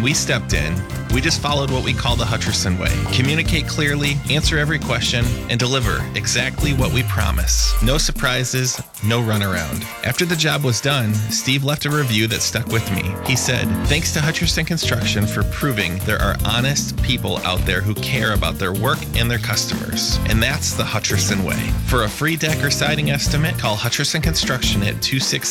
When we stepped in, we just followed what we call the Hutcherson way. Communicate clearly, answer every question, and deliver exactly what we promise. No surprises, no runaround. After the job was done, Steve left a review that stuck with me. He said, "Thanks to Hutcherson Construction for proving there are honest people out there who care about their work and their customers." And that's the Hutcherson way. For a free deck or siding estimate, call Hutcherson Construction at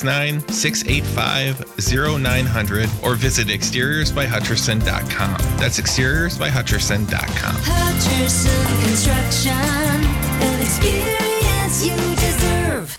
269-685-0900 or visit exteriorsbyhutcherson.com. That's exteriorsbyhutcherson.com. Hutcherson Construction, an experience you deserve.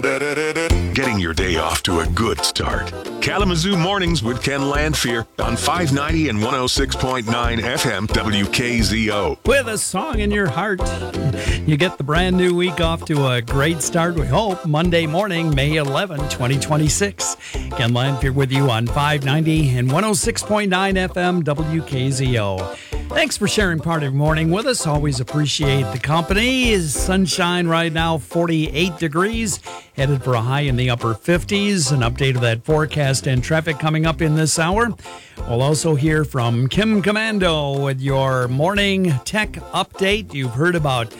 Getting your day off to a good start. Kalamazoo Mornings with Ken Landfear on 590 and 106.9 FM WKZO. With a song in your heart, you get the brand new week off to a great start, we hope. Monday morning, May 11, 2026. Ken Landfear with you on 590 and 106.9 FM WKZO. Thanks for sharing part of your morning with us. Always appreciate the company. Sunshine right now, 48 degrees. Headed for a high in the upper 50s. An update of that forecast and traffic coming up in this hour. We'll also hear from Kim Commando with your morning tech update. You've heard about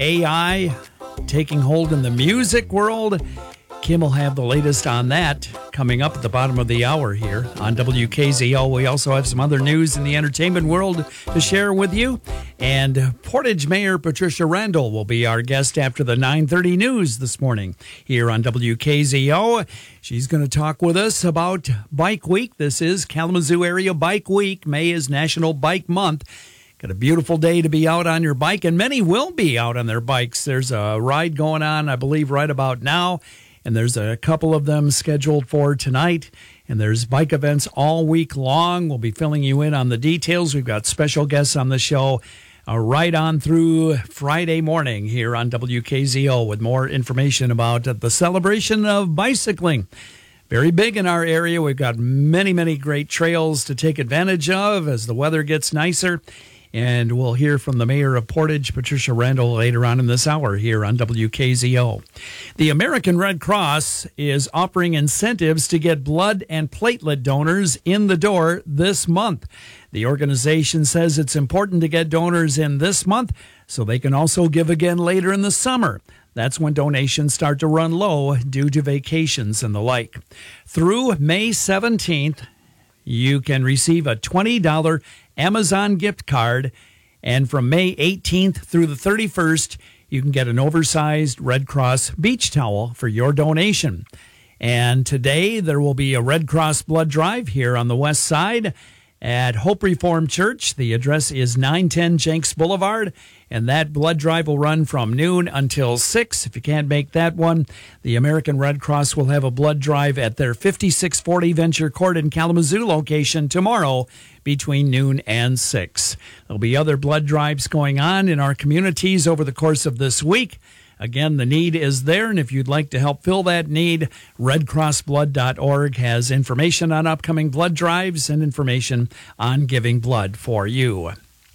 AI taking hold in the music world. Kim will have the latest on that coming up at the bottom of the hour here on WKZO. We also have some other news in the entertainment world to share with you. And Portage Mayor Patricia Randall will be our guest after the 9:30 news this morning here on WKZO. She's going to talk with us about Bike Week. This is Kalamazoo Area Bike Week. May is National Bike Month. Got a beautiful day to be out on your bike, and many will be out on their bikes. There's a ride going on, I believe, right about now. And there's a couple of them scheduled for tonight. And there's bike events all week long. We'll be filling you in on the details. We've got special guests on the show right on through Friday morning here on WKZO with more information about the celebration of bicycling. Very big in our area. We've got many, many great trails to take advantage of as the weather gets nicer. And we'll hear from the mayor of Portage, Patricia Randall, later on in this hour here on WKZO. The American Red Cross is offering incentives to get blood and platelet donors in the door this month. The organization says it's important to get donors in this month so they can also give again later in the summer. That's when donations start to run low due to vacations and the like. Through May 17th, you can receive a $20 Amazon gift card, and from May 18th through the 31st, you can get an oversized Red Cross beach towel for your donation. And today, there will be a Red Cross blood drive here on the west side at Hope Reformed Church. The address is 910 Jenks Boulevard, and that blood drive will run from noon until 6. If you can't make that one, the American Red Cross will have a blood drive at their 5640 Venture Court in Kalamazoo location tomorrow between noon and 6. There'll be other blood drives going on in our communities over the course of this week. Again, the need is there, and if you'd like to help fill that need, redcrossblood.org has information on upcoming blood drives and information on giving blood for you.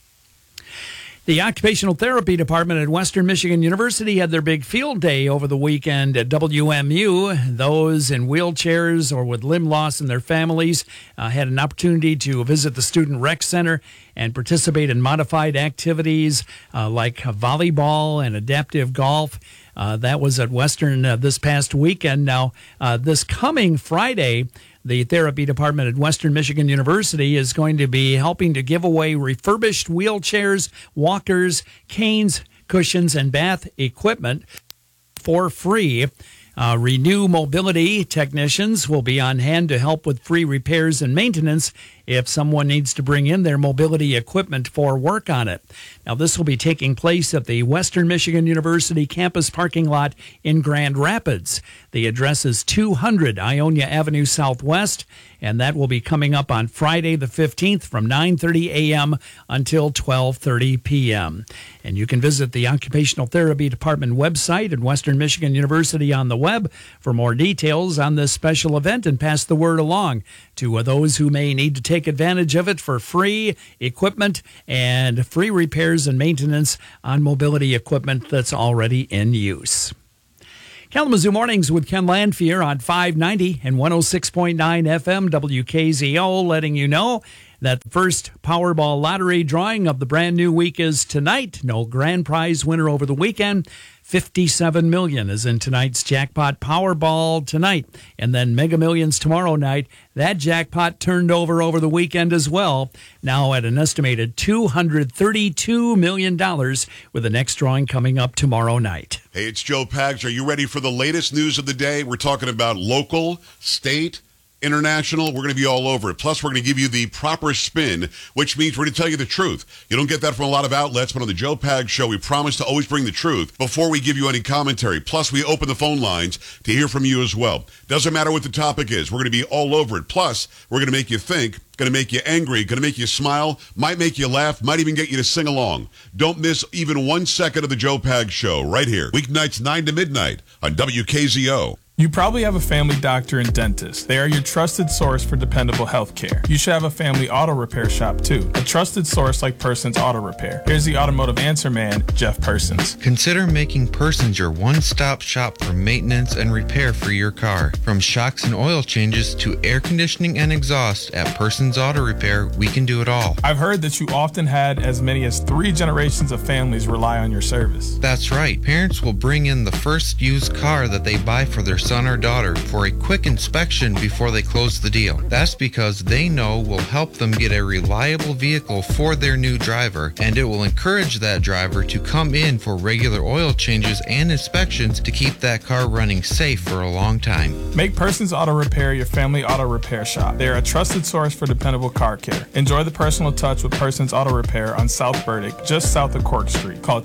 The Occupational Therapy Department at Western Michigan University had their big field day over the weekend at WMU. Those in wheelchairs or with limb loss and their families had an opportunity to visit the Student Rec Center and participate in modified activities like volleyball and adaptive golf. That was at Western this past weekend. Now, this coming Friday, the therapy department at Western Michigan University is going to be helping to give away refurbished wheelchairs, walkers, canes, cushions, and bath equipment for free. Renew Mobility technicians will be on hand to help with free repairs and maintenance if someone needs to bring in their mobility equipment for work on it. Now, this will be taking place at the Western Michigan University campus parking lot in Grand Rapids. The address is 200 Ionia Avenue Southwest, and that will be coming up on Friday the 15th from 9:30 a.m. until 12:30 p.m. And you can visit the Occupational Therapy Department website at Western Michigan University on the web for more details on this special event and pass the word along to those who may need to take advantage of it for free equipment and free repairs and maintenance on mobility equipment that's already in use. Kalamazoo Mornings with Ken Landfear on 590 and 106.9 FM WKZO, letting you know That first Powerball lottery drawing of the brand new week is tonight. No grand prize winner over the weekend. $57 million is in tonight's jackpot. Powerball tonight, and then Mega Millions tomorrow night. That jackpot turned over the weekend as well, now at an estimated $232 million, with the next drawing coming up tomorrow night. Hey, it's Joe Pags. Are you ready for the latest news of the day? We're talking about local, state, international. We're going to be all over it. Plus, we're going to give you the proper spin, which means we're going to tell you the truth. You don't get that from a lot of outlets, but on the Joe Pags Show, we promise to always bring the truth before we give you any commentary. Plus, we open the phone lines to hear from you as well. Doesn't matter what the topic is. We're going to be all over it. Plus, we're going to make you think, going to make you angry, going to make you smile, might make you laugh, might even get you to sing along. Don't miss even 1 second of the Joe Pags Show right here. Weeknights 9 to midnight on WKZO. You probably have a family doctor and dentist. They are your trusted source for dependable health care. You should have a family auto repair shop, too. A trusted source like Persons Auto Repair. Here's the automotive answer man, Jeff Persons. Consider making Persons your one-stop shop for maintenance and repair for your car. From shocks and oil changes to air conditioning and exhaust, at Persons Auto Repair, we can do it all. I've heard that you often had as many as 3 generations of families rely on your service. That's right. Parents will bring in the first used car that they buy for their son or daughter for a quick inspection before they close the deal. That's because they know will help them get a reliable vehicle for their new driver, and it will encourage that driver to come in for regular oil changes and inspections to keep that car running safe for a long time. Make Persons Auto Repair your family auto repair shop. They are a trusted source for dependable car care. Enjoy the personal touch with Persons Auto Repair on South Burdick, just south of Cork Street. Call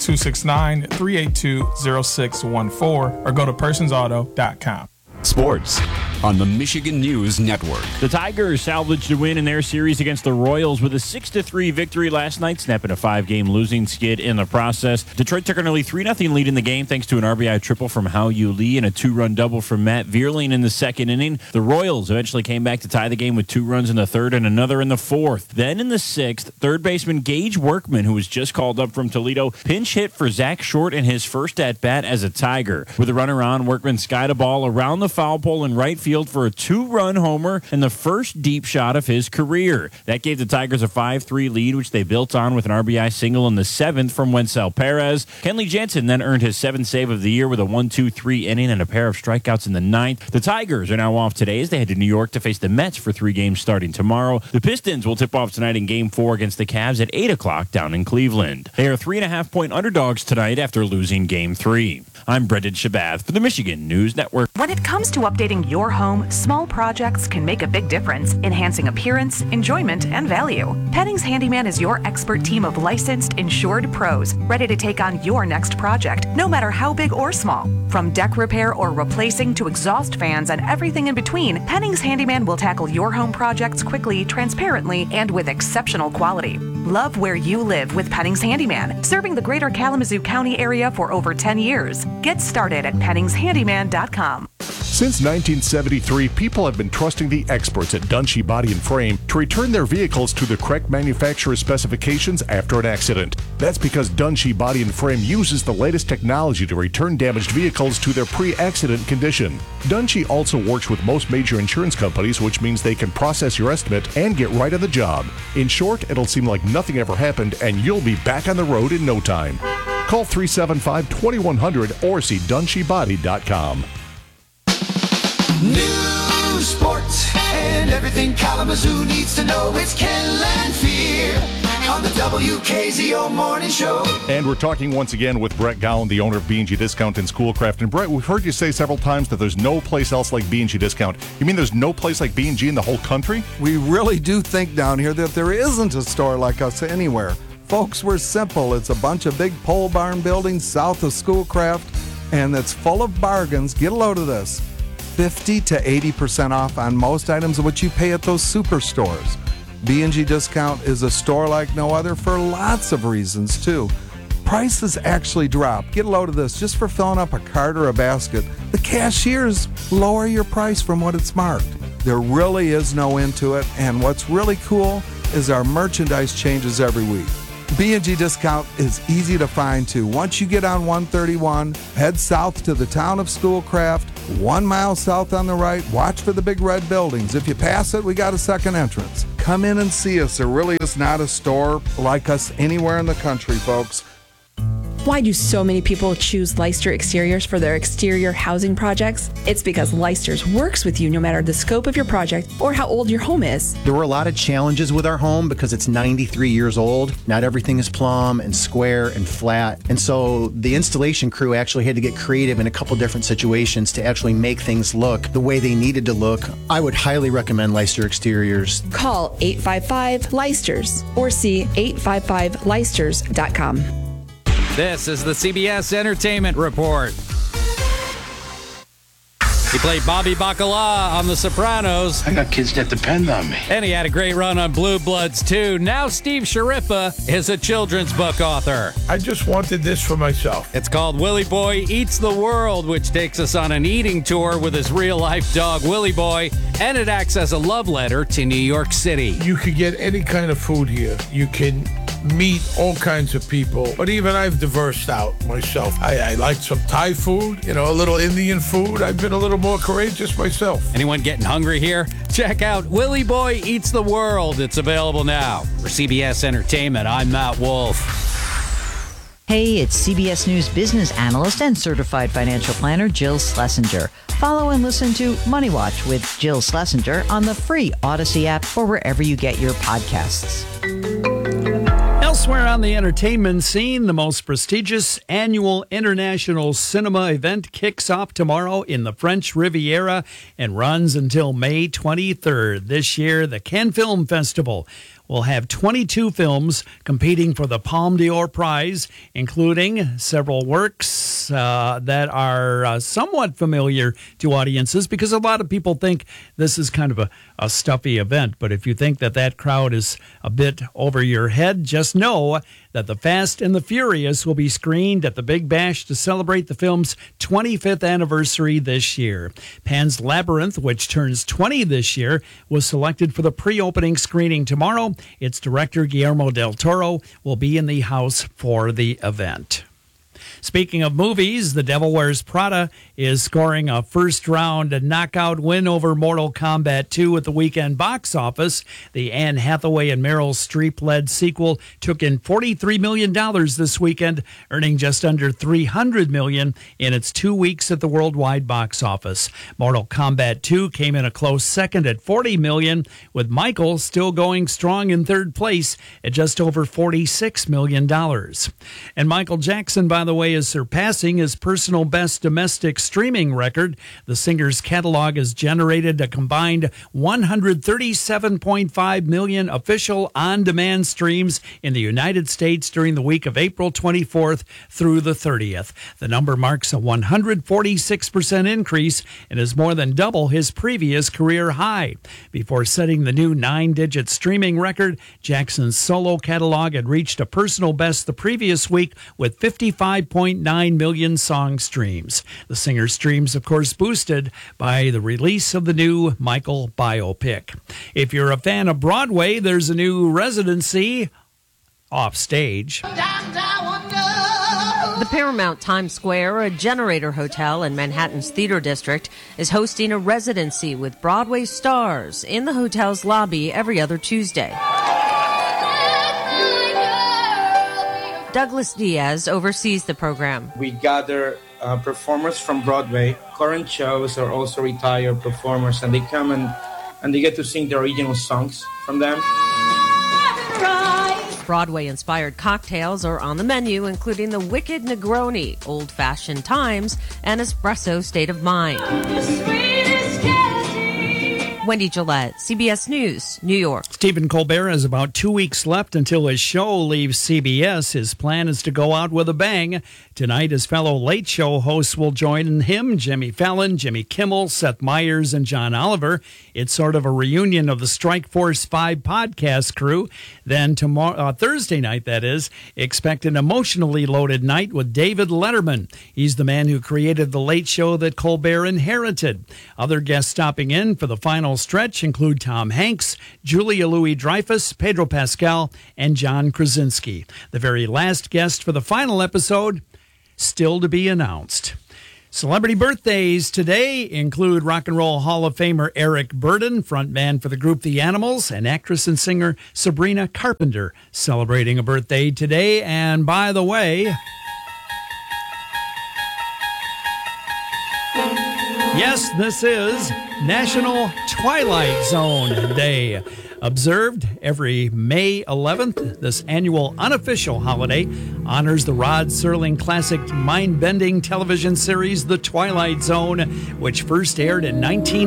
269-382-0614 or go to personsauto.com. Sports on the Michigan News Network. The Tigers salvaged a win in their series against the Royals with a 6-3 victory last night, snapping a 5-game losing skid in the process. Detroit took an early 3-0 lead in the game thanks to an RBI triple from Hao-Yu Lee and a 2-run double from Matt Vierling in the second inning. The Royals eventually came back to tie the game with 2 runs in the third and another in the fourth. Then in the sixth, third baseman Gage Workman, who was just called up from Toledo, pinch hit for Zach Short in his first at-bat as a Tiger. With a runner on, Workman skied a ball around the foul pole in right field for a 2-run homer and the first deep shot of his career. That gave the Tigers a 5-3 lead, which they built on with an RBI single in the seventh from Wencel Perez. Kenley Jansen then earned his 7th save of the year with a 1-2-3 inning and a pair of strikeouts in the ninth. The Tigers are now off today as they head to New York to face the Mets for 3 games starting tomorrow. The Pistons will tip off tonight in Game 4 against the Cavs at 8 o'clock down in Cleveland. They are 3.5-point underdogs tonight after losing Game 3. I'm Brendan Shabath for the Michigan News Network. When it comes to updating your home, small projects can make a big difference, enhancing appearance, enjoyment, and value. Penning's Handyman is your expert team of licensed, insured pros, ready to take on your next project, no matter how big or small. From deck repair or replacing to exhaust fans and everything in between, Penning's Handyman will tackle your home projects quickly, transparently, and with exceptional quality. Love where you live with Penning's Handyman, serving the greater Kalamazoo County area for over 10 years. Get started at penningshandyman.com. Since 1973, people have been trusting the experts at Dunshee Body and Frame to return their vehicles to the correct manufacturer's specifications after an accident. That's because Dunshee Body and Frame uses the latest technology to return damaged vehicles to their pre-accident condition. Dunshee also works with most major insurance companies, which means they can process your estimate and get right on the job. In short, it'll seem like nothing ever happened and you'll be back on the road in no time. Call 375-2100 or see DunsheeBody.com. News, sports, and everything Kalamazoo needs to know. It's Ken Lanfear on the WKZO Morning Show. And we're talking once again with Brett Gowan, the owner of B&G Discount in Schoolcraft. And Brett, we've heard you say several times that there's no place else like B&G Discount. You mean there's no place like B&G in the whole country? We really do think down here that there isn't a store like us anywhere. Folks, we're simple. It's a bunch of big pole barn buildings south of Schoolcraft, and it's full of bargains. Get a load of this. 50 to 80% off on most items of what you pay at those superstores. B&G Discount is a store like no other for lots of reasons, too. Prices actually drop. Get a load of this just for filling up a cart or a basket. The cashiers lower your price from what it's marked. There really is no end to it, and what's really cool is our merchandise changes every week. B&G Discount is easy to find, too. Once you get on 131, head south to the town of Schoolcraft, 1 mile south on the right. Watch for the big red buildings. If you pass it, we got a second entrance. Come in and see us. There really is not a store like us anywhere in the country, folks. Why do so many people choose Leicester Exteriors for their exterior housing projects? It's because Leicester's works with you no matter the scope of your project or how old your home is. There were a lot of challenges with our home because it's 93 years old. Not everything is plumb and square and flat. And so the installation crew actually had to get creative in a couple different situations to actually make things look the way they needed to look. I would highly recommend Leicester Exteriors. Call 855-Leicesters or see 855leicesters.com. This is the CBS Entertainment Report. He played Bobby Bacala on The Sopranos. I got kids that depend on me. And he had a great run on Blue Bloods, too. Now Steve Shariffa is a children's book author. I just wanted this for myself. It's called Willie Boy Eats the World, which takes us on an eating tour with his real-life dog, Willie Boy, and it acts as a love letter to New York City. You could get any kind of food here. You can meet all kinds of people, but even I've diversed out myself. I like some Thai food, a little Indian food. I've been a little more courageous myself. Anyone getting hungry here? Check out Willie Boy Eats the World. It's available now. For CBS Entertainment, I'm Matt Wolf. Hey, it's CBS News business analyst and certified financial planner Jill Schlesinger. Follow and listen to Money Watch with Jill Schlesinger on the free Odyssey app or wherever you get your podcasts. Elsewhere on the entertainment scene, the most prestigious annual international cinema event kicks off tomorrow in the French Riviera and runs until May 23rd. This year, the Cannes Film Festival will have 22 films competing for the Palme d'Or Prize, including several works that are somewhat familiar to audiences because a lot of people think this is kind of a stuffy event. But if you think that crowd is a bit over your head, just know that The Fast and the Furious will be screened at the Big Bash to celebrate the film's 25th anniversary this year. Pan's Labyrinth, which turns 20 this year, was selected for the pre-opening screening tomorrow. Its director, Guillermo del Toro, will be in the house for the event. Speaking of movies, The Devil Wears Prada is scoring a first-round knockout win over Mortal Kombat 2 at the weekend box office. The Anne Hathaway and Meryl Streep-led sequel took in $43 million this weekend, earning just under $300 million in its 2 weeks at the worldwide box office. Mortal Kombat 2 came in a close second at $40 million, with Michael still going strong in third place at just over $46 million. And Michael Jackson, by the way, is surpassing his personal best domestic streaming record. The singer's catalog has generated a combined 137.5 million official on-demand streams in the United States during the week of April 24th through the 30th. The number marks a 146% increase and is more than double his previous career high. Before setting the new 9-digit streaming record, Jackson's solo catalog had reached a personal best the previous week with 55.9 million song streams. The singer's streams, of course, boosted by the release of the new Michael biopic. If you're a fan of Broadway, there's a new residency off stage. The Paramount Times Square, a generator hotel in Manhattan's Theater District, is hosting a residency with Broadway stars in the hotel's lobby every other Tuesday. Douglas Diaz oversees the program. We gather performers from Broadway, current shows, or also retired performers, and they come and they get to sing the original songs from them. Broadway-inspired cocktails are on the menu, including the Wicked Negroni, Old Fashioned Times, and Espresso State of Mind. Wendy Gillette, CBS News, New York. Stephen Colbert has about 2 weeks left until his show leaves CBS. His plan is to go out with a bang. Tonight, his fellow Late Show hosts will join him, Jimmy Fallon, Jimmy Kimmel, Seth Meyers, and John Oliver. It's sort of a reunion of the Strike Force 5 podcast crew. Then tomorrow, Thursday night, that is, expect an emotionally loaded night with David Letterman. He's the man who created the Late Show that Colbert inherited. Other guests stopping in for the final stretch include Tom Hanks, Julia Louis-Dreyfus, Pedro Pascal, and John Krasinski. The very last guest for the final episode, still to be announced. Celebrity birthdays today include Rock and Roll Hall of Famer Eric Burdon, frontman for the group The Animals, and actress and singer Sabrina Carpenter, celebrating a birthday today. And by the way, yes, this is National Twilight Zone Day. Observed every May 11th, this annual unofficial holiday honors the Rod Serling classic mind-bending television series The Twilight Zone, which first aired in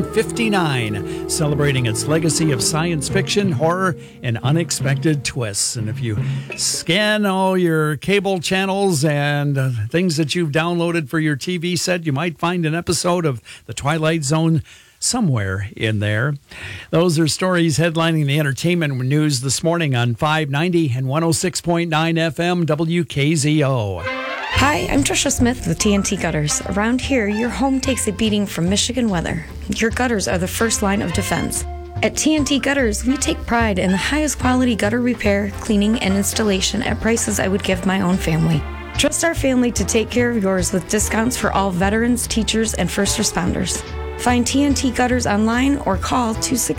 1959, celebrating its legacy of science fiction, horror, and unexpected twists. And if you scan all your cable channels and things that you've downloaded for your TV set, you might find an episode of The Twilight Zone somewhere in there. Those are stories headlining the entertainment news this morning on 590 and 106.9 FM WKZO. Hi, I'm Trisha Smith with TNT Gutters. Around here, your home takes a beating from Michigan weather. Your gutters are the first line of defense. At TNT Gutters, we take pride in the highest quality gutter repair, cleaning, and installation at prices I would give my own family. Trust our family to take care of yours with discounts for all veterans, teachers, and first responders. Find TNT Gutters online or call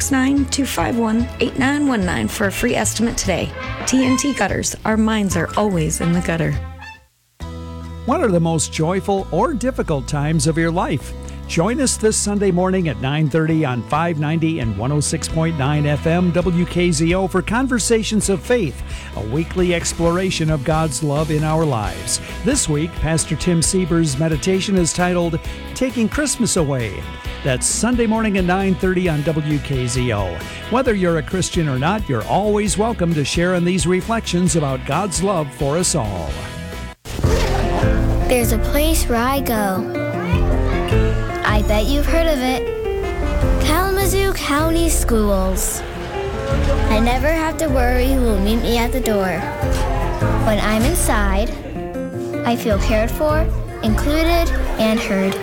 269-251-8919 for a free estimate today. TNT Gutters, our minds are always in the gutter. What are the most joyful or difficult times of your life? Join us this Sunday morning at 9:30 on 590 and 106.9 FM WKZO for Conversations of Faith, a weekly exploration of God's love in our lives. This week, Pastor Tim Sieber's meditation is titled, Taking Christmas Away. That's Sunday morning at 9:30 on WKZO. Whether you're a Christian or not, you're always welcome to share in these reflections about God's love for us all. There's a place where I go. I bet you've heard of it. Kalamazoo County Schools. I never have to worry who will meet me at the door. When I'm inside, I feel cared for, included, and heard.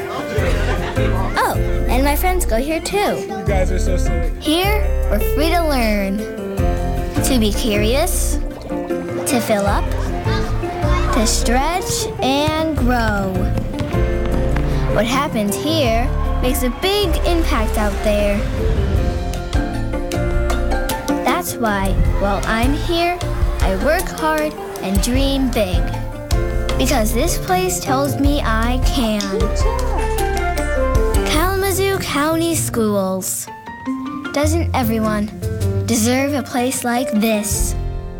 Oh, and my friends go here too. You guys are so sick. Here, we're free to learn. To be curious, to fill up, to stretch and grow. What happens here makes a big impact out there. That's why, while I'm here, I work hard and dream big. Because this place tells me I can. Kalamazoo County Schools. Doesn't everyone deserve a place like this?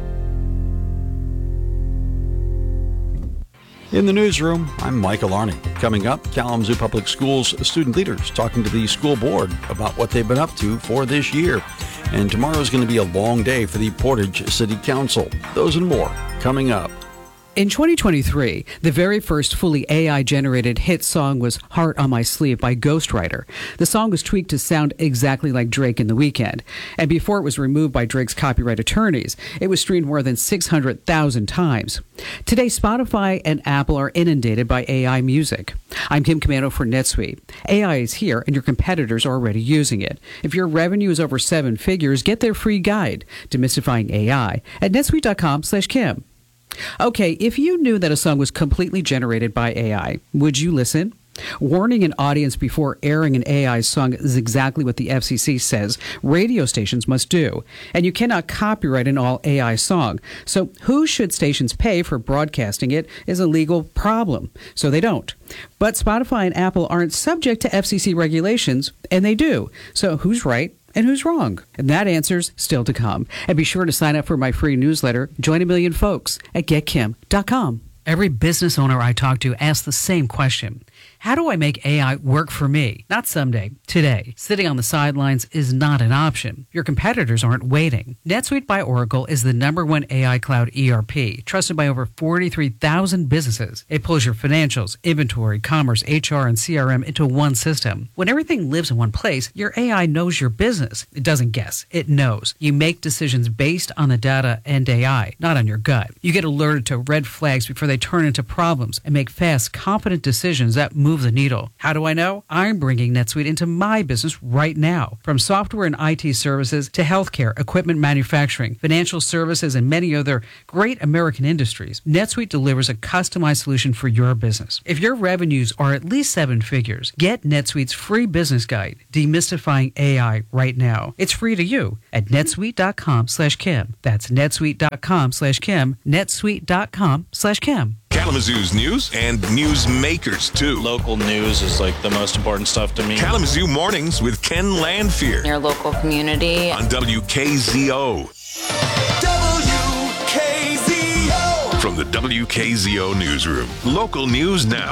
In the newsroom, I'm Michael Arney. Coming up, Kalamazoo Public Schools student leaders talking to the school board about what they've been up to for this year. And tomorrow's going to be a long day for the Portage City Council. Those and more coming up. In 2023, the very first fully AI-generated hit song was Heart on My Sleeve by Ghostwriter. The song was tweaked to sound exactly like Drake in The Weeknd. And before it was removed by Drake's copyright attorneys, it was streamed more than 600,000 times. Today, Spotify and Apple are inundated by AI music. I'm Kim Commando for NetSuite. AI is here, and your competitors are already using it. If your revenue is over 7 figures, get their free guide, Demystifying AI, at netsuite.com/Kim. Okay, if you knew that a song was completely generated by AI, would you listen? Warning an audience before airing an AI song is exactly what the FCC says radio stations must do. And you cannot copyright an all AI song. So who should stations pay for broadcasting it is a legal problem. So they don't. But Spotify and Apple aren't subject to FCC regulations, and they do. So who's right? And who's wrong? And that answer's still to come. And be sure to sign up for my free newsletter, Join a Million Folks, at getkim.com. Every business owner I talk to asks the same question. How do I make AI work for me? Not someday, today. Sitting on the sidelines is not an option. Your competitors aren't waiting. NetSuite by Oracle is the #1 AI cloud ERP, trusted by over 43,000 businesses. It pulls your financials, inventory, commerce, HR, and CRM into one system. When everything lives in one place, your AI knows your business. It doesn't guess. It knows. You make decisions based on the data and AI, not on your gut. You get alerted to red flags before they turn into problems and make fast, confident decisions that move move the needle. How do I know? I'm bringing NetSuite into my business right now. From software and IT services to healthcare, equipment manufacturing, financial services, and many other great American industries, NetSuite delivers a customized solution for your business. If your revenues are at least 7 figures, get NetSuite's free business guide, Demystifying AI, right now. It's free to you at netsuite.com/Kim. That's netsuite.com/Kim, netsuite.com/Kim. Kalamazoo's news and news makers, too. Local news is like the most important stuff to me. Kalamazoo Mornings with Ken Landfear. Your local community. On WKZO. WKZO! From the WKZO Newsroom. Local news now.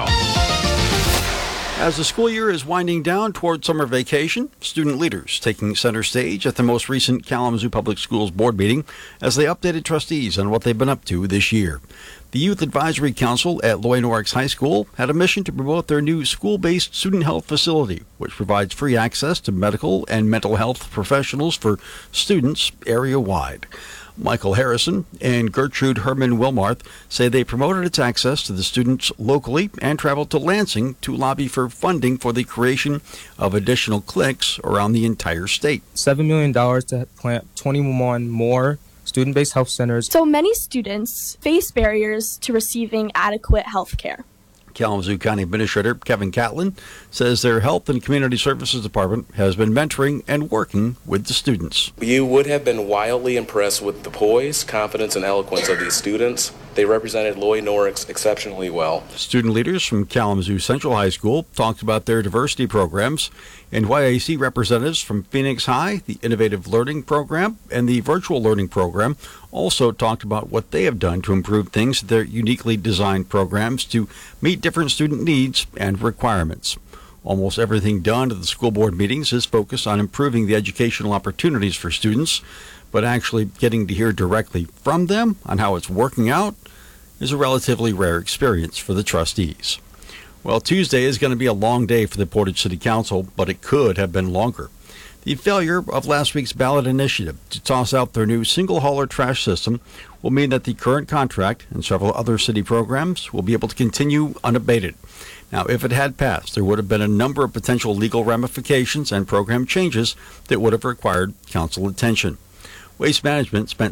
As the school year is winding down toward summer vacation, student leaders taking center stage at the most recent Kalamazoo Public Schools board meeting as they updated trustees on what they've been up to this year. The Youth Advisory Council at Loy Norrix High School had a mission to promote their new school-based student health facility, which provides free access to medical and mental health professionals for students area-wide. Michael Harrison and Gertrude Herman Wilmarth say they promoted its access to the students locally and traveled to Lansing to lobby for funding for the creation of additional clinics around the entire state. $7 million to plant 21 more student-based health centers. So many students face barriers to receiving adequate health care. Kalamazoo County Administrator Kevin Catlin says their Health and Community Services Department has been mentoring and working with the students. You would have been wildly impressed with the poise, confidence, and eloquence of these students. They represented Loy Norrix exceptionally well. Student leaders from Kalamazoo Central High School talked about their diversity programs, and YAC representatives from Phoenix High, the Innovative Learning Program, and the Virtual Learning Program also talked about what they have done to improve things at their uniquely designed programs to meet different student needs and requirements. Almost everything done at the school board meetings is focused on improving the educational opportunities for students, but actually getting to hear directly from them on how it's working out is a relatively rare experience for the trustees. Well, Tuesday is going to be a long day for the Portage City Council, but it could have been longer. The failure of last week's ballot initiative to toss out their new single-hauler trash system will mean that the current contract and several other city programs will be able to continue unabated. Now, if it had passed, there would have been a number of potential legal ramifications and program changes that would have required council attention. Waste Management spent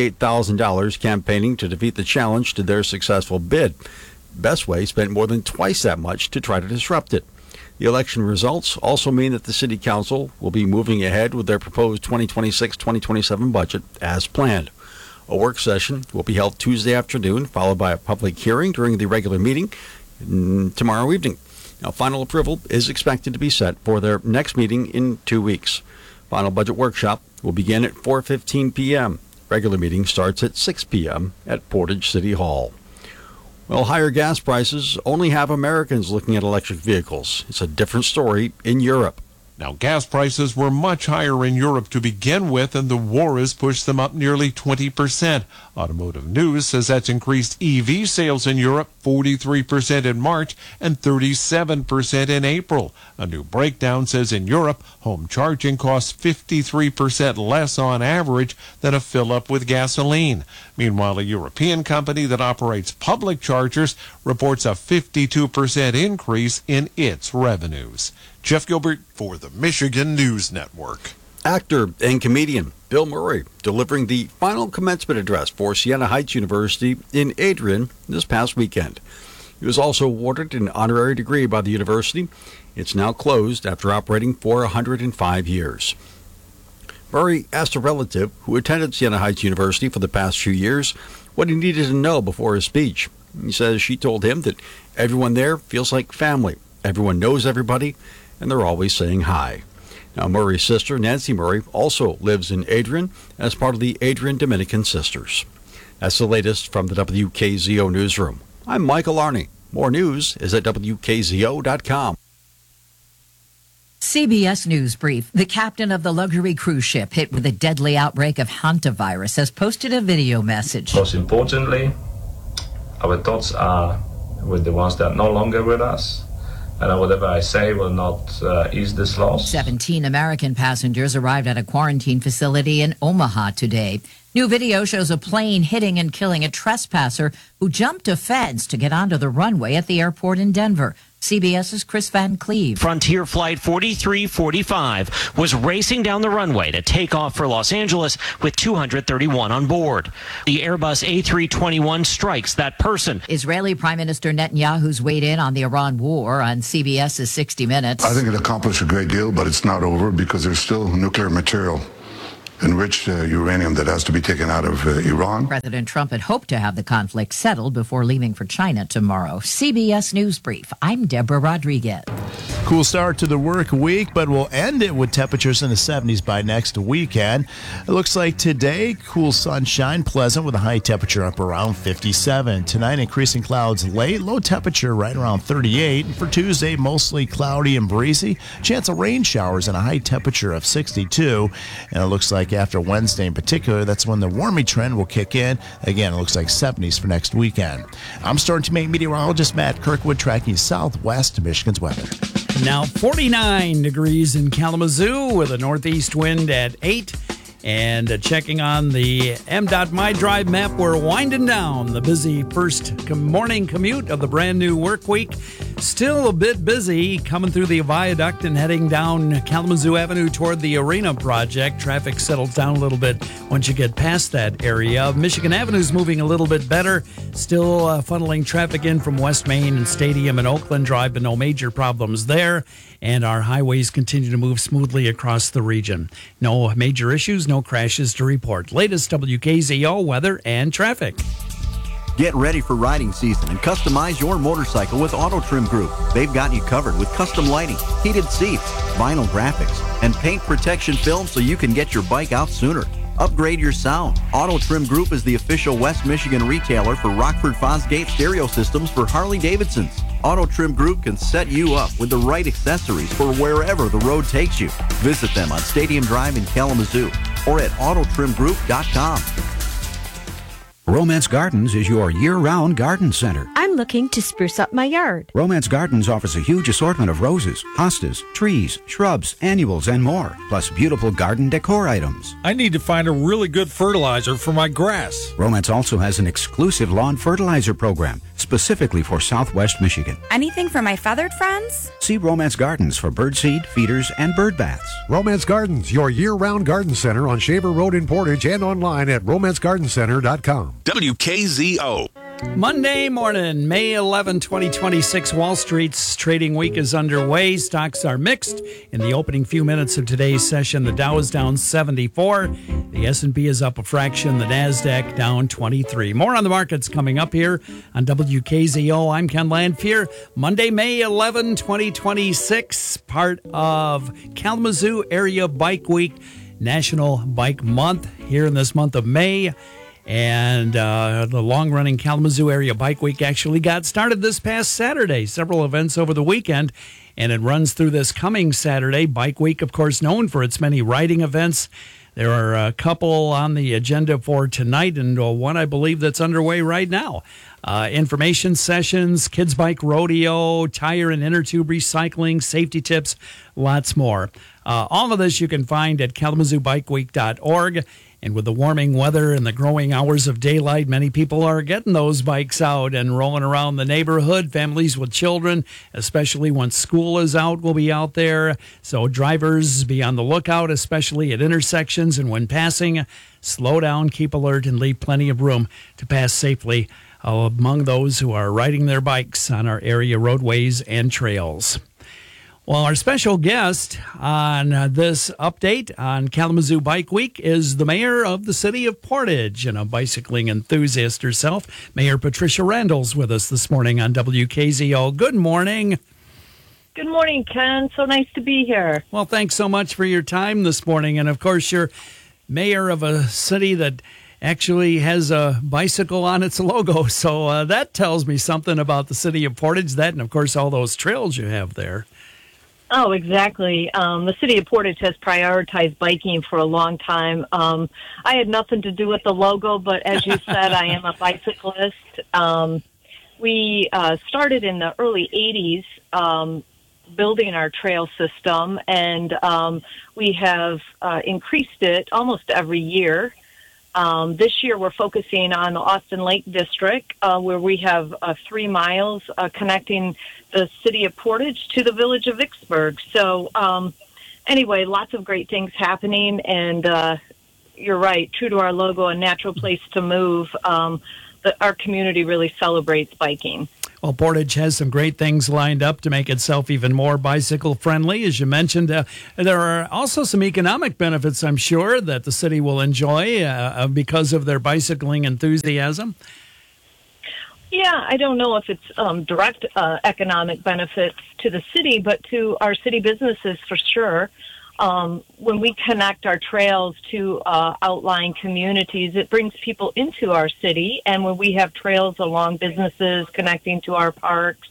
$68,000 campaigning to defeat the challenge to their successful bid. Bestway spent more than twice that much to try to disrupt it. The election results also mean that the City Council will be moving ahead with their proposed 2026-2027 budget as planned. A work session will be held Tuesday afternoon, followed by a public hearing during the regular meeting tomorrow evening. Now, final approval is expected to be set for their next meeting in 2 weeks. Final budget workshop will begin at 4:15 p.m. Regular meeting starts at 6 p.m. at Portage City Hall. Well, higher gas prices only have Americans looking at electric vehicles. It's a different story in Europe. Now, gas prices were much higher in Europe to begin with, and the war has pushed them up nearly 20%. Automotive News says that's increased EV sales in Europe 43% in March and 37% in April. A new breakdown says in Europe, home charging costs 53% less on average than a fill-up with gasoline. Meanwhile, a European company that operates public chargers reports a 52% increase in its revenues. Jeff Gilbert for the Michigan News Network. Actor and comedian Bill Murray delivering the final commencement address for Siena Heights University in Adrian this past weekend. He was also awarded an honorary degree by the university. It's now closed after operating for 105 years. Murray asked a relative who attended Siena Heights University for the past few years what he needed to know before his speech. He says she told him that everyone there feels like family. Everyone knows everybody, and they're always saying hi. Now, Murray's sister, Nancy Murray, also lives in Adrian as part of the Adrian Dominican Sisters. That's the latest from the WKZO Newsroom. I'm Michael Arney. More news is at WKZO.com. CBS News Brief. The captain of the luxury cruise ship hit with a deadly outbreak of hantavirus has posted a video message. Most importantly, our thoughts are with the ones that are no longer with us. And whatever I say will not ease this loss. 17 American passengers arrived at a quarantine facility in Omaha today. New video shows a plane hitting and killing a trespasser who jumped a fence to get onto the runway at the airport in Denver. CBS's Chris Van Cleve. Frontier Flight 4345 was racing down the runway to take off for Los Angeles with 231 on board. The Airbus A321 strikes that person. Israeli Prime Minister Netanyahu's weighed in on the Iran war on CBS's 60 Minutes. I think it accomplished a great deal, but it's not over because there's still nuclear material, enriched uranium, that has to be taken out of Iran. President Trump had hoped to have the conflict settled before leaving for China tomorrow. CBS News Brief. I'm Deborah Rodriguez. Cool start to the work week, but we'll end it with temperatures in the 70s by next weekend. It looks like today, cool sunshine, pleasant with a high temperature up around 57. Tonight, increasing clouds late, low temperature right around 38. And for Tuesday, mostly cloudy and breezy. Chance of rain showers and a high temperature of 62. And it looks like after Wednesday in particular, that's when the warming trend will kick in. Again, it looks like 70s for next weekend. I'm Storm Team 8 meteorologist Matt Kirkwood, tracking southwest Michigan's weather. Now 49 degrees in Kalamazoo with a northeast wind at 8. And checking on the MDOT My Drive map, we're winding down the busy first morning commute of the brand new work week. Still a bit busy coming through the viaduct and heading down Kalamazoo Avenue toward the Arena project. Traffic settles down a little bit once you get past that area. Michigan Avenue's moving a little bit better. Still funneling traffic in from West Main and Stadium and Oakland Drive, but no major problems there. And our highways continue to move smoothly across the region. No major issues, no crashes to report. Latest WKZO weather and traffic. Get ready for riding season and customize your motorcycle with Auto Trim Group. They've got you covered with custom lighting, heated seats, vinyl graphics, and paint protection film so you can get your bike out sooner. Upgrade your sound. Auto Trim Group is the official West Michigan retailer for Rockford Fosgate stereo systems for Harley-Davidsons. Auto Trim Group can set you up with the right accessories for wherever the road takes you. Visit them on Stadium Drive in Kalamazoo or at autotrimgroup.com. Romance Gardens is your year-round garden center. I'm looking to spruce up my yard. Romance Gardens offers a huge assortment of roses, hostas, trees, shrubs, annuals, and more, plus beautiful garden decor items. I need to find a really good fertilizer for my grass. Romance also has an exclusive lawn fertilizer program, specifically for Southwest Michigan. Anything for my feathered friends? See Romance Gardens for birdseed, feeders, and bird baths. Romance Gardens, your year-round garden center on Shaver Road in Portage and online at romancegardencenter.com. WKZO. Monday morning, May 11, 2026, Wall Street's trading week is underway. Stocks are mixed. In the opening few minutes of today's session, the Dow is down 74. The S&P is up a fraction. The NASDAQ down 23. More on the markets coming up here on WKZO. I'm Ken Landfier. Monday, May 11, 2026, part of Kalamazoo Area Bike Week, National Bike Month here in this month of May. And the long-running Kalamazoo Area Bike Week actually got started this past Saturday. Several events over the weekend, and it runs through this coming Saturday. Bike Week, of course, known for its many riding events. There are a couple on the agenda for tonight, and one, I believe, that's underway right now. Information sessions, kids bike rodeo, tire and inner tube recycling, safety tips, lots more. All of this you can find at KalamazooBikeWeek.org. And with the warming weather and the growing hours of daylight, many people are getting those bikes out and rolling around the neighborhood. Families with children, especially when school is out, will be out there. So drivers, be on the lookout, especially at intersections. And when passing, slow down, keep alert, and leave plenty of room to pass safely among those who are riding their bikes on our area roadways and trails. Well, our special guest on this update on Kalamazoo Bike Week is the mayor of the city of Portage and a bicycling enthusiast herself. Mayor Patricia Randall's with us this morning on WKZO. Good morning. Good morning, Ken. So nice to be here. Well, thanks so much for your time this morning. And, of course, you're mayor of a city that actually has a bicycle on its logo. So that tells me something about the city of Portage, that and, of course, all those trails you have there. Oh, exactly. The city of Portage has prioritized biking for a long time. I had nothing to do with the logo, but as you said, I am a bicyclist. We started in the early 80s building our trail system, and we have increased it almost every year. This year, we're focusing on the Austin Lake District, where we have 3 miles connecting the city of Portage to the village of Vicksburg. So anyway, lots of great things happening, and you're right, true to our logo, a natural place to move. Our community really celebrates biking. Well, Portage has some great things lined up to make itself even more bicycle friendly. As you mentioned, there are also some economic benefits, I'm sure, that the city will enjoy because of their bicycling enthusiasm. Yeah, I don't know if it's direct economic benefits to the city, but to our city businesses for sure. When we connect our trails to outlying communities, it brings people into our city. And when we have trails along businesses connecting to our parks,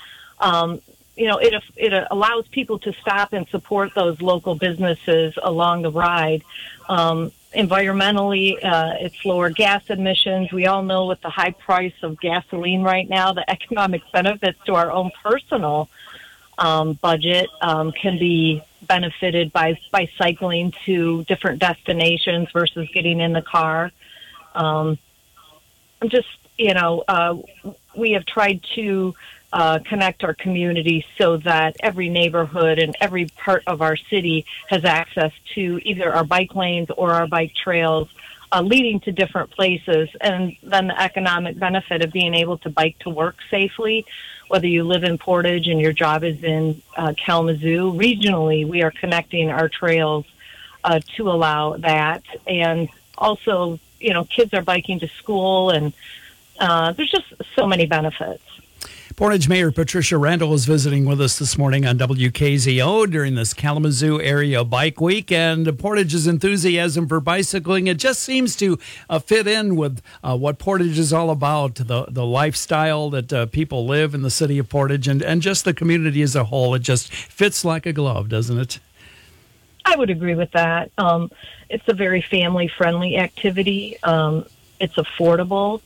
it allows people to stop and support those local businesses along the ride. Environmentally, it's lower gas emissions. We all know with the high price of gasoline right now, the economic benefits to our own personal budget can be benefited by cycling to different destinations versus getting in the car. We have tried to connect our community so that every neighborhood and every part of our city has access to either our bike lanes or our bike trails leading to different places. And then the economic benefit of being able to bike to work safely, whether you live in Portage and your job is in Kalamazoo. Regionally, we are connecting our trails to allow that. And also, kids are biking to school, and there's just so many benefits. Portage Mayor Patricia Randall is visiting with us this morning on WKZO during this Kalamazoo Area Bike Week. And Portage's enthusiasm for bicycling, it just seems to fit in with what Portage is all about, the lifestyle that people live in the city of Portage and just the community as a whole. It just fits like a glove, doesn't it? I would agree with that. It's a very family-friendly activity. It's affordable.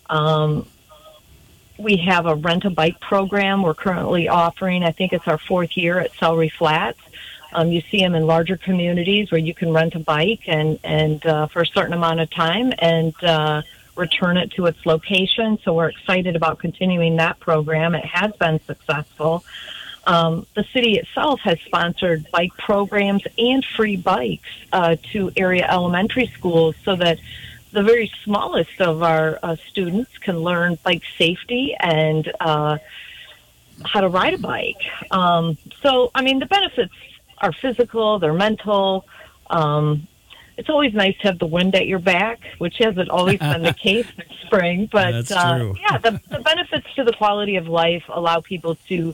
We have a rent-a-bike program we're currently offering. I think it's our 4th year at Sellery Flats. You see them in larger communities where you can rent a bike and for a certain amount of time and return it to its location. So we're excited about continuing that program. It has been successful. The city itself has sponsored bike programs and free bikes to area elementary schools so that the very smallest of our students can learn bike safety and how to ride a bike. The benefits are physical, they're mental. It's always nice to have the wind at your back, which hasn't always been the case in spring. But, that's true. The benefits to the quality of life allow people to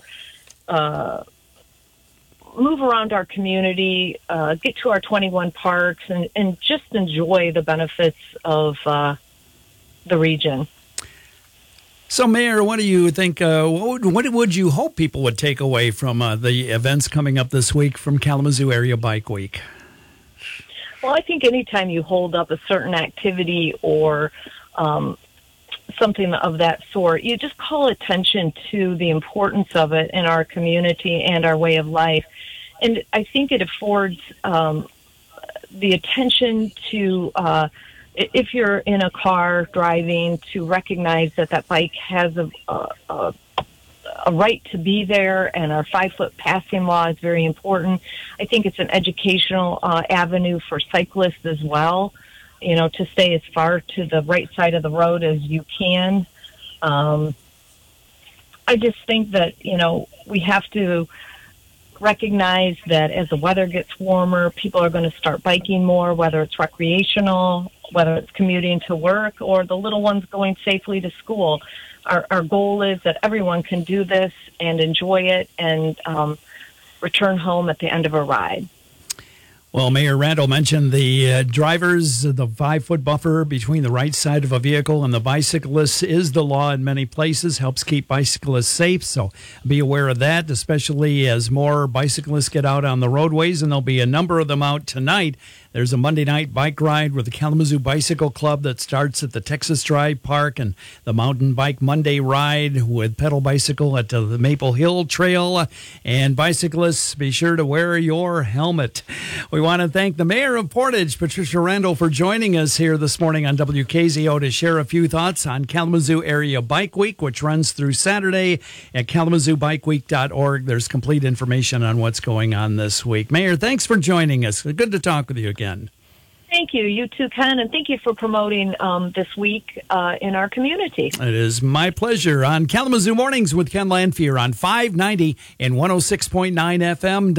move around our community, get to our 21 parks, and just enjoy the benefits of the region. So, Mayor, what do you think? What would you hope people would take away from the events coming up this week from Kalamazoo Area Bike Week? Well, I think anytime you hold up a certain activity or something of that sort, you just call attention to the importance of it in our community and our way of life. And I think it affords the attention to, if you're in a car driving, to recognize that bike has a right to be there, and our 5-foot passing law is very important. I think it's an educational avenue for cyclists as well, to stay as far to the right side of the road as you can. I just think that, we have to recognize that as the weather gets warmer, people are going to start biking more, whether it's recreational, whether it's commuting to work, or the little ones going safely to school. Our goal is that everyone can do this and enjoy it and return home at the end of a ride. Well, Mayor Randall mentioned the drivers, the 5-foot buffer between the right side of a vehicle and the bicyclist is the law in many places, helps keep bicyclists safe. So be aware of that, especially as more bicyclists get out on the roadways, and there'll be a number of them out tonight There's a Monday night bike ride with the Kalamazoo Bicycle Club that starts at the Texas Drive Park, and the Mountain Bike Monday ride with pedal bicycle at the Maple Hill Trail. And bicyclists, be sure to wear your helmet. We want to thank the Mayor of Portage, Patricia Randall, for joining us here this morning on WKZO to share a few thoughts on Kalamazoo Area Bike Week, which runs through Saturday at KalamazooBikeWeek.org. There's complete information on what's going on this week. Mayor, thanks for joining us. Good to talk with you again. Thank you. You too, Ken, and thank you for promoting this week in our community. It is my pleasure. On Kalamazoo Mornings with Ken Lanfear on 590 and 106.9 FM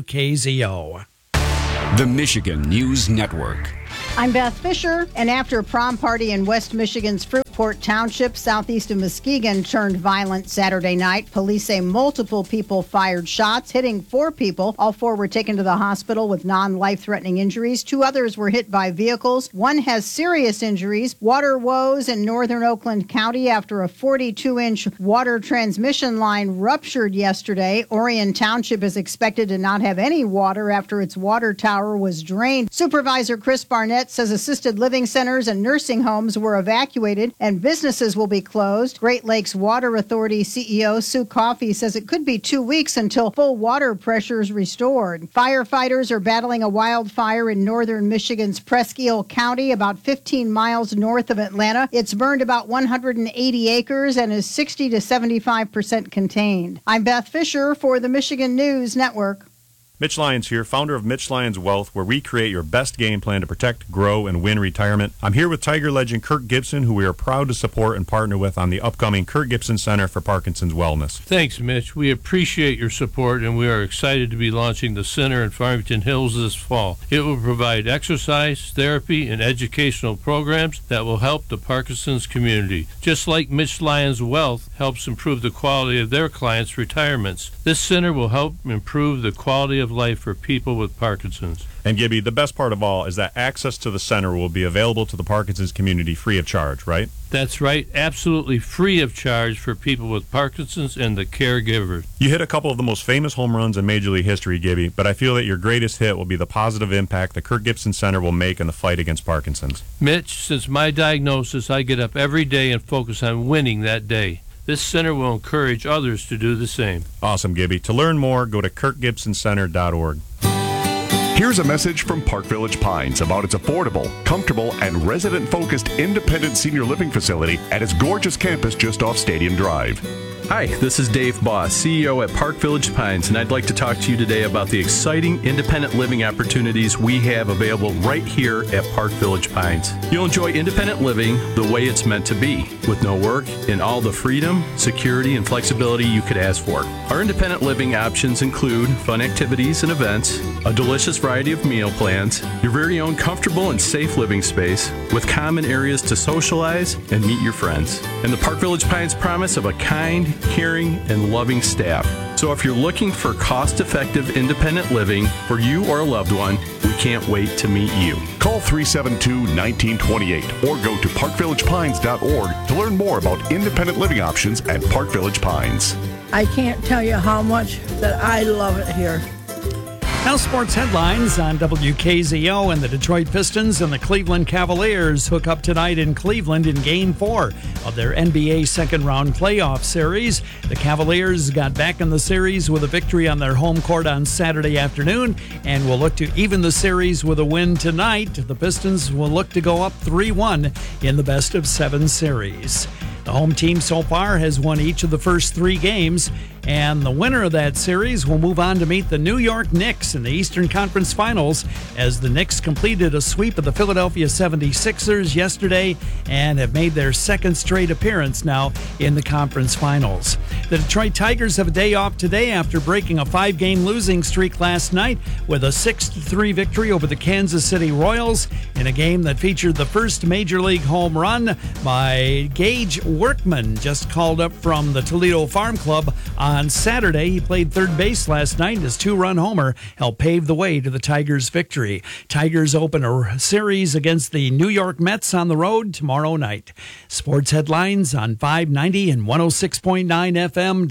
WKZO. The Michigan News Network. I'm Beth Fisher, and after a prom party in West Michigan's Fruitport Township, southeast of Muskegon, turned violent Saturday night, police say multiple people fired shots, hitting 4 people. All 4 were taken to the hospital with non-life-threatening injuries. 2 others were hit by vehicles. 1 has serious injuries. Water woes in northern Oakland County after a 42-inch water transmission line ruptured yesterday. Orion Township is expected to not have any water after its water tower was drained. Supervisor Chris Barnett says assisted living centers and nursing homes were evacuated and businesses will be closed. Great Lakes Water Authority CEO Sue Coffey says it could be 2 weeks until full water pressure is restored. Firefighters are battling a wildfire in northern Michigan's Presque County, about 15 miles north of Atlanta. It's burned about 180 acres and is 60 to 75% contained. I'm Beth Fisher for the Michigan News Network. Mitch Lyons here, founder of Mitch Lyons Wealth, where we create your best game plan to protect, grow, and win retirement. I'm here with Tiger legend Kirk Gibson, who we are proud to support and partner with on the upcoming Kirk Gibson Center for Parkinson's Wellness. Thanks, Mitch. We appreciate your support, and we are excited to be launching the center in Farmington Hills this fall. It will provide exercise, therapy, and educational programs that will help the Parkinson's community. Just like Mitch Lyons Wealth helps improve the quality of their clients' retirements, this center will help improve the quality of life for people with Parkinson's. And Gibby, the best part of all is that access to the center will be available to the Parkinson's community free of charge, right? That's right, absolutely free of charge for people with Parkinson's and the caregivers. You hit a couple of the most famous home runs in Major League history, Gibby, but I feel that your greatest hit will be the positive impact the Kirk Gibson Center will make in the fight against Parkinson's. Mitch, since my diagnosis, I get up every day and focus on winning that day. This center will encourage others to do the same. Awesome, Gibby. To learn more, go to kirkgibsoncenter.org. Here's a message from Park Village Pines about its affordable, comfortable, and resident-focused independent senior living facility at its gorgeous campus just off Stadium Drive. Hi, this is Dave Boss, CEO at Park Village Pines, and I'd like to talk to you today about the exciting independent living opportunities we have available right here at Park Village Pines. You'll enjoy independent living the way it's meant to be, with no work and all the freedom, security, and flexibility you could ask for. Our independent living options include fun activities and events, a delicious variety of meal plans, your very own comfortable and safe living space, with common areas to socialize and meet your friends, and the Park Village Pines promise of a kind, caring, and loving staff. So if you're looking for cost-effective independent living for you or a loved one, we can't wait to meet you. Call 372-1928 or go to parkvillagepines.org to learn more about independent living options at Park Village Pines. I can't tell you how much that I love it here. Now sports headlines on WKZO, and the Detroit Pistons and the Cleveland Cavaliers hook up tonight in Cleveland in Game 4 of their NBA second-round playoff series. The Cavaliers got back in the series with a victory on their home court on Saturday afternoon and will look to even the series with a win tonight. The Pistons will look to go up 3-1 in the best-of-7 series. The home team so far has won each of the first 3 games, and the winner of that series will move on to meet the New York Knicks in the Eastern Conference Finals, as the Knicks completed a sweep of the Philadelphia 76ers yesterday and have made their second straight appearance now in the conference finals. The Detroit Tigers have a day off today after breaking a 5-game losing streak last night with a 6-3 victory over the Kansas City Royals in a game that featured the first Major League home run by Gage Workman just called up from the Toledo Farm Club on Saturday. He played third base last night. His 2-run homer helped pave the way to the Tigers' victory. Tigers open a series against the New York Mets on the road tomorrow night. Sports headlines on 590 and 106.9 FM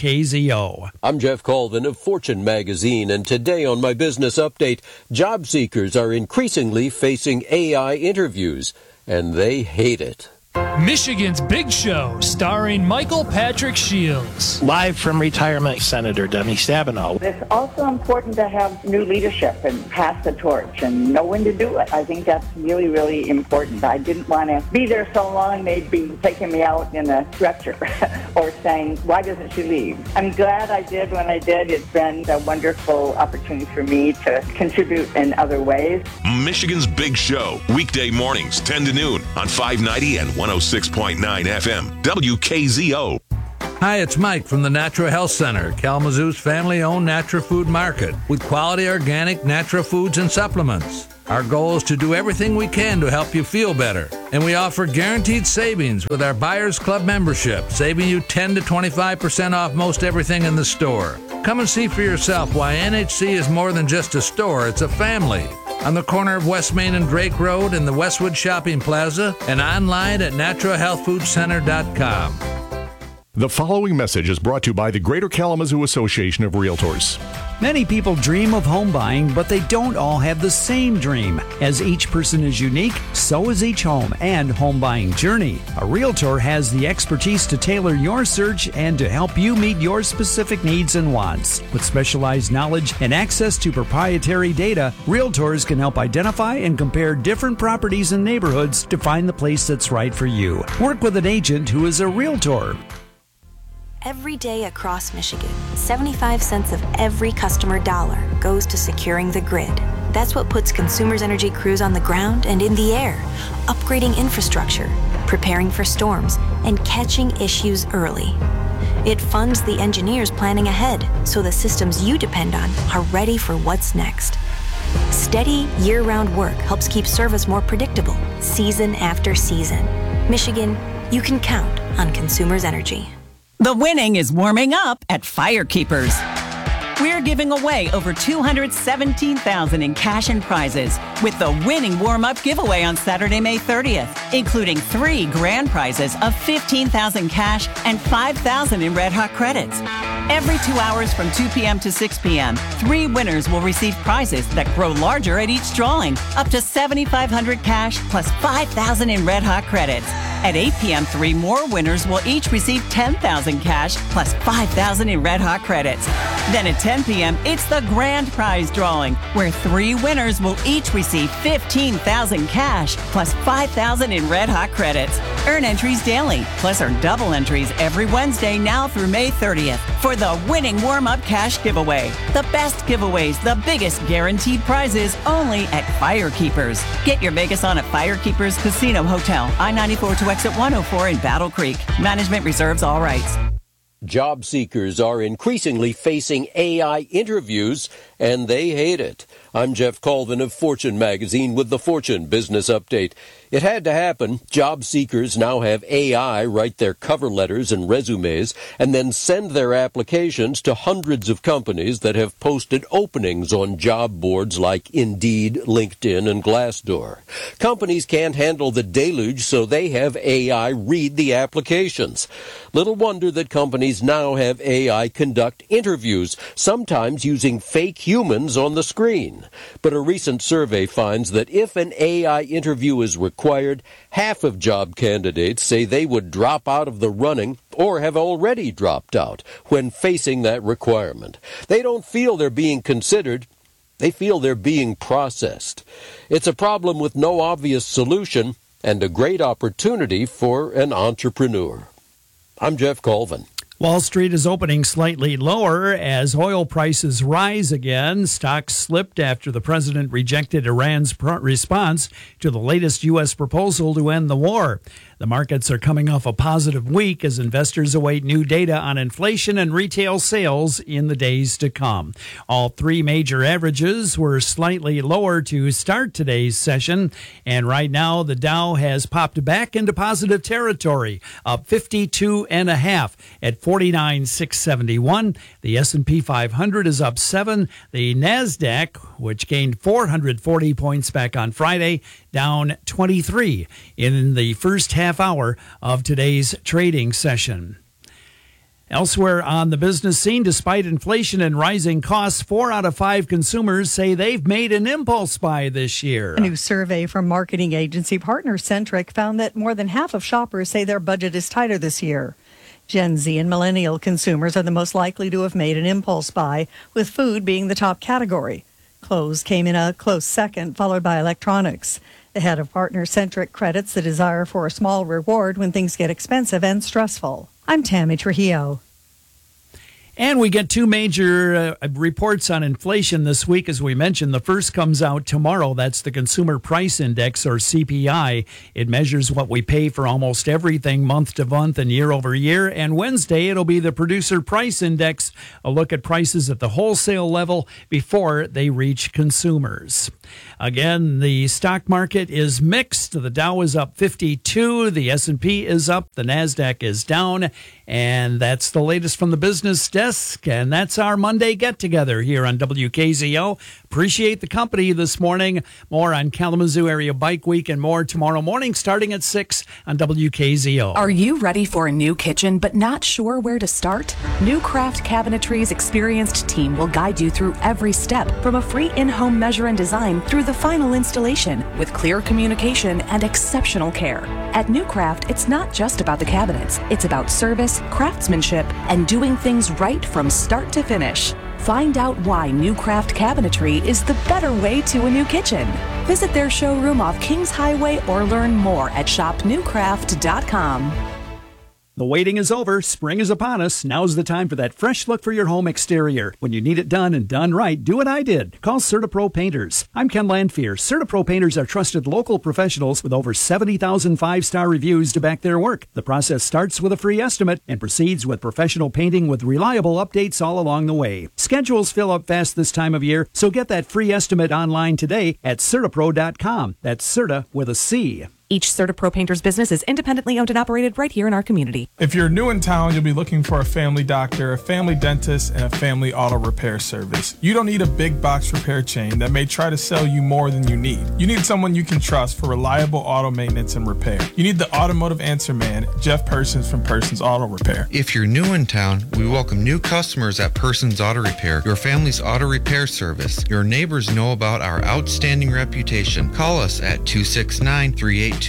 WKZO. I'm Jeff Colvin of Fortune Magazine, and today on my business update, job seekers are increasingly facing AI interviews, and they hate it. Michigan's Big Show, starring Michael Patrick Shields. Live from retirement, Senator Denny Stabenow. It's also important to have new leadership and pass the torch and know when to do it. I think that's really, really important. I didn't want to be there so long they'd be taking me out in a stretcher or saying, why doesn't she leave? I'm glad I did when I did. It's been a wonderful opportunity for me to contribute in other ways. Michigan's Big Show, weekday mornings, 10 to noon on 590 and 106.9 FM, WKZO. Hi, it's Mike from the Natural Health Center, Kalamazoo's family-owned natural food market with quality organic natural foods and supplements. Our goal is to do everything we can to help you feel better. And we offer guaranteed savings with our Buyers Club membership, saving you 10 to 25% off most everything in the store. Come and see for yourself why NHC is more than just a store, it's a family. On the corner of West Main and Drake Road in the Westwood Shopping Plaza and online at naturalhealthfoodcenter.com. The following message is brought to you by the Greater Kalamazoo Association of Realtors. Many people dream of home buying, but they don't all have the same dream. As each person is unique, so is each home and home buying journey. A realtor has the expertise to tailor your search and to help you meet your specific needs and wants. With specialized knowledge and access to proprietary data, realtors can help identify and compare different properties and neighborhoods to find the place that's right for you. Work with an agent who is a realtor. Every day across Michigan, 75 cents of every customer dollar goes to securing the grid. That's what puts Consumers Energy crews on the ground and in the air, upgrading infrastructure, preparing for storms, and catching issues early. It funds the engineers planning ahead so the systems you depend on are ready for what's next. Steady, year-round work helps keep service more predictable, season after season. Michigan, you can count on Consumers Energy. The winning is warming up at Firekeepers. We're giving away over $217,000 in cash and prizes with the winning warm-up giveaway on Saturday, May 30th, including 3 grand prizes of $15,000 cash and $5,000 in Red Hot credits. Every 2 hours from 2 p.m. to 6 p.m., 3 winners will receive prizes that grow larger at each drawing, up to $7,500 cash plus $5,000 in Red Hot credits. At 8 p.m., 3 more winners will each receive $10,000 cash plus $5,000 in Red Hot credits. Then at 10 p.m., it's the grand prize drawing, where 3 winners will each receive $15,000 cash plus $5,000 in Red Hot credits. Earn entries daily, plus earn double entries every Wednesday now through May 30th for the winning warm-up cash giveaway. The best giveaways, the biggest guaranteed prizes, only at Firekeepers. Get your Vegas on at Firekeepers Casino Hotel, I-94 to exit 104 in Battle Creek. Management reserves all rights. Job seekers are increasingly facing AI interviews, and they hate it. I'm Jeff Colvin of Fortune Magazine with the Fortune Business Update. It had to happen. Job seekers now have AI write their cover letters and resumes and then send their applications to hundreds of companies that have posted openings on job boards like Indeed, LinkedIn, and Glassdoor. Companies can't handle the deluge, so they have AI read the applications. Little wonder that companies now have AI conduct interviews, sometimes using fake humans on the screen. But a recent survey finds that if an AI interview is required, half of job candidates say they would drop out of the running or have already dropped out when facing that requirement. They don't feel they're being considered. They feel they're being processed. It's a problem with no obvious solution and a great opportunity for an entrepreneur. I'm Jeff Colvin. Wall Street is opening slightly lower as oil prices rise again. Stocks slipped after the president rejected Iran's response to the latest U.S. proposal to end the war. The markets are coming off a positive week as investors await new data on inflation and retail sales in the days to come. All three major averages were slightly lower to start today's session, and right now the Dow has popped back into positive territory, up 52.5 at 49,671. The S&P 500 is up 7. The NASDAQ, which gained 440 points back on Friday, down 23 in the first half hour of today's trading session. Elsewhere on the business scene, despite inflation and rising costs, 4 out of 5 consumers say they've made an impulse buy this year. A new survey from marketing agency PartnerCentric found that more than half of shoppers say their budget is tighter this year. Gen Z and millennial consumers are the most likely to have made an impulse buy, with food being the top category. Clothes came in a close second, followed by electronics. The head of PartnerCentric credits the desire for a small reward when things get expensive and stressful. I'm Tammy Trujillo. And we get two major reports on inflation this week, as we mentioned. The first comes out tomorrow. That's the Consumer Price Index, or CPI. It measures what we pay for almost everything month to month and year over year. And Wednesday, it'll be the Producer Price Index, a look at prices at the wholesale level before they reach consumers. Again, the stock market is mixed. The Dow is up 52. The S&P is up. The NASDAQ is down. And that's the latest from the business desk. And that's our Monday get-together here on WKZO. Appreciate the company this morning. More on Kalamazoo Area Bike Week and more tomorrow morning starting at 6 on WKZO. Are you ready for a new kitchen but not sure where to start? New Craft Cabinetry's experienced team will guide you through every step, from a free in-home measure and design through the final installation, with clear communication and exceptional care. At New Craft, it's not just about the cabinets. It's about service, craftsmanship, and doing things right from start to finish. Find out why New Craft Cabinetry is the better way to a new kitchen. Visit their showroom off Kings Highway or learn more at shopnewcraft.com. The waiting is over. Spring is upon us. Now's the time for that fresh look for your home exterior. When you need it done and done right, do what I did. Call CertaPro Painters. I'm Ken Landfear. CertaPro Painters are trusted local professionals with over 70,000 five-star reviews to back their work. The process starts with a free estimate and proceeds with professional painting with reliable updates all along the way. Schedules fill up fast this time of year, so get that free estimate online today at CertaPro.com. That's Certa with a C. Each CertaPro Painters business is independently owned and operated right here in our community. If you're new in town, you'll be looking for a family doctor, a family dentist, and a family auto repair service. You don't need a big box repair chain that may try to sell you more than you need. You need someone you can trust for reliable auto maintenance and repair. You need the automotive answer man, Jeff Persons from Persons Auto Repair. If you're new in town, we welcome new customers at Persons Auto Repair, your family's auto repair service. Your neighbors know about our outstanding reputation. Call us at 269-382-0614,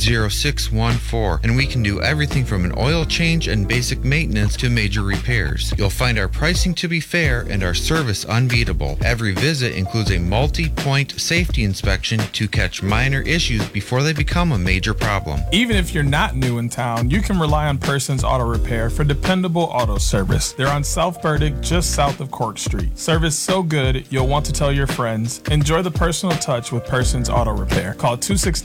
and we can do everything from an oil change and basic maintenance to major repairs. You'll find our pricing to be fair and our service unbeatable. Every visit includes a multi-point safety inspection to catch minor issues before they become a major problem. Even if you're not new in town, you can rely on Persons Auto Repair for dependable auto service. They're on South Burdick, just south of Cork Street. Service so good, you'll want to tell your friends. Enjoy the personal touch with Persons Auto Repair. Call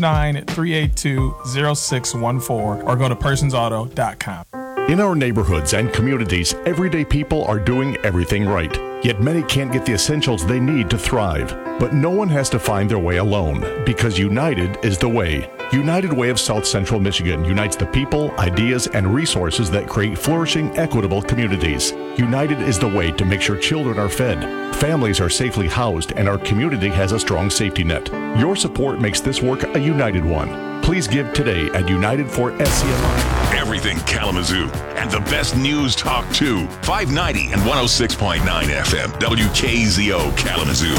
269-382-0614 or go to personsauto.com. In our neighborhoods and communities, everyday people are doing everything right. Yet many can't get the essentials they need to thrive. But no one has to find their way alone, because United is the way. United Way of South Central Michigan unites the people, ideas, and resources that create flourishing, equitable communities. United is the way to make sure children are fed, families are safely housed, and our community has a strong safety net. Your support makes this work a united one. Please give today at United for SCMI. Everything Kalamazoo and the best news talk too. 590 and 106.9 FM. WKZO Kalamazoo.